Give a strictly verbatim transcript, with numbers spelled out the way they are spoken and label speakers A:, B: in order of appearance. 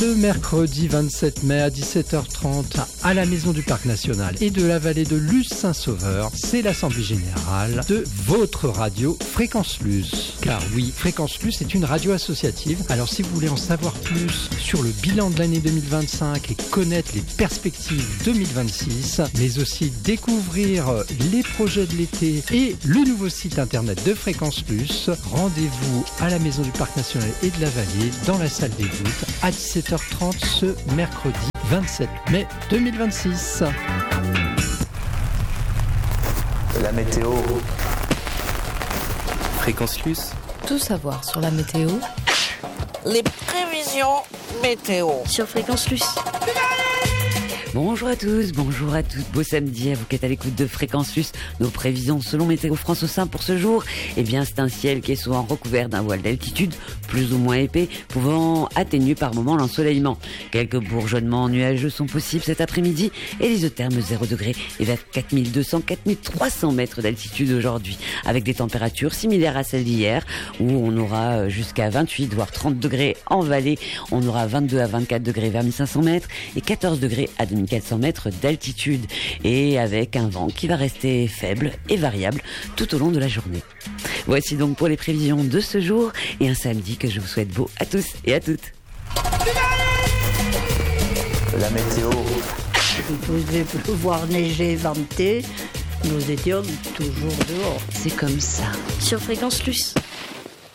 A: Le mercredi vingt-sept mai à dix-sept heures trente, à la Maison du Parc National et de la vallée de Luz-Saint-Sauveur, c'est l'Assemblée Générale de votre radio Fréquence Luz. Car oui, Fréquence Luz est une radio associative. Alors si vous voulez en savoir plus sur le bilan de l'année deux mille vingt-cinq et connaître les perspectives deux mille vingt-six, mais aussi découvrir les projets de l'été et le nouveau site internet de Fréquence Luz, rendez-vous à la Maison du Parc National et de la vallée dans la salle des doutes à dix-sept heures trente ce mercredi vingt-sept mai deux mille vingt-six.
B: La météo.
C: Fréquence Luz.
D: Tout savoir sur la météo.
E: Les prévisions météo.
D: Sur Fréquence Luz.
F: Bonjour à tous, bonjour à toutes, beau samedi à vous qui êtes à l'écoute de Fréquence Luz. Nos prévisions selon Météo France au sein pour ce jour, eh bien c'est un ciel qui est souvent recouvert d'un voile d'altitude, plus ou moins épais, pouvant atténuer par moments l'ensoleillement. Quelques bourgeonnements nuageux sont possibles cet après-midi et l'isotherme zéro degré et vers quatre mille deux cents à quatre mille trois cents mètres d'altitude aujourd'hui, avec des températures similaires à celles d'hier, où on aura jusqu'à vingt-huit voire trente degrés en vallée, on aura vingt-deux à vingt-quatre degrés vers mille cinq cents mètres et quatorze degrés à deux mille quatre cents mètres d'altitude, et avec un vent qui va rester faible et variable tout au long de la journée. Voici donc pour les prévisions de ce jour et un samedi que je vous souhaite beau à tous et à toutes.
B: La météo.
G: Il pouvait pleuvoir, neiger, venter. Nous étions toujours dehors.
D: C'est comme ça.
H: Sur Fréquence Luz.